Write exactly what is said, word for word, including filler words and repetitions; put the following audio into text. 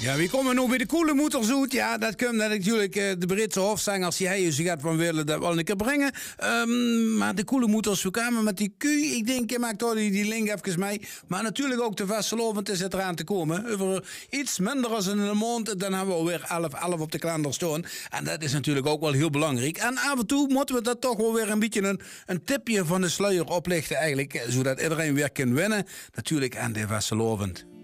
Ja, wie komen nu bij de koele moederzoet? Ja, dat komt dat natuurlijk uh, de Britse hofzangers, die hij ze gaat van willen dat wel een keer brengen. Um, maar de koele moeders, we kwamen met die Q. Ik denk, je maakt toch die, die link even mee. Maar natuurlijk ook de Vastelovend is het eraan te komen. Over iets minder dan een maand, dan hebben we alweer elf elf op de kalender staan. En dat is natuurlijk ook wel heel belangrijk. En af en toe moeten we dat toch wel weer een beetje een, een tipje van de sluier oplichten eigenlijk. Zodat iedereen weer kan winnen. Natuurlijk aan de Vastelovend.